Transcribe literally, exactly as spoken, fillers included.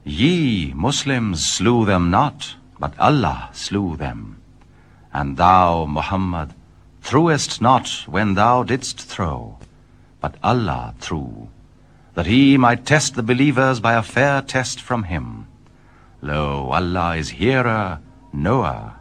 Ye, Muslims, slew them not, but Allah slew them. And thou, Muhammad, threwest not when thou didst throw, but Allah threw, that he might test the believers by a fair test from him. Lo, Allah is hearer, knower,